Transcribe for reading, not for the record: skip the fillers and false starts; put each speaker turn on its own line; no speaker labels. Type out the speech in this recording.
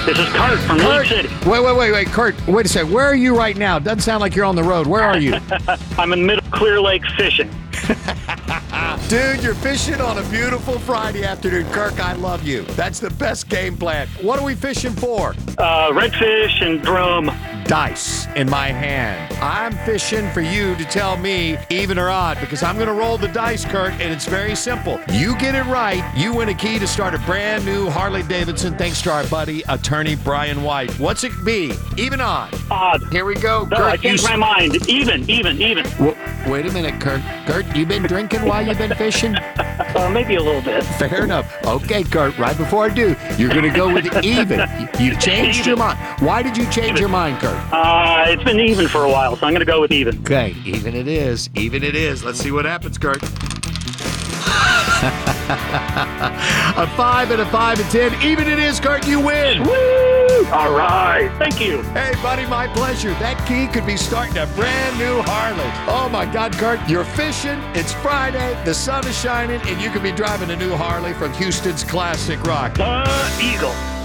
This is Kurt from League City.
Wait, Kurt. Wait a second. Where are you right now? Doesn't sound like you're on the road. Where are you?
I'm in the middle of Clear Lake fishing.
Dude, you're fishing on a beautiful Friday afternoon. Kirk, I love you. That's the best game plan. What are we fishing for?
Redfish and drum.
Dice in my hand. I'm fishing for you to tell me even or odd because I'm going to roll the dice, Kurt, and it's very simple. You get it right, you win a key to start a brand new Harley Davidson thanks to our buddy, attorney Brian White. What's it be? Even odd?
Odd.
Here we go.
No,
Kurt,
I changed my mind. Even.
Wait a minute, Kurt. Kurt, you been drinking while you've been fishing?
Maybe a little bit.
Fair enough. Okay, Kurt, right before I do, you're going to go with even. You've changed your mind. Why did you change your mind, Kurt?
It's been even for a while, so I'm going to go with even.
Okay, even it is. Even it is. Let's see what happens, Kurt. A 5 and a 5 and 10. Even it is, Kurt. You win.
Woo! All right. Thank you.
Hey, buddy, my pleasure. That key could be starting a brand new Harley. Oh, my God, Kurt. You're fishing. It's Friday. The sun is shining, and you could be driving a new Harley from Houston's Classic Rock.
Eagle.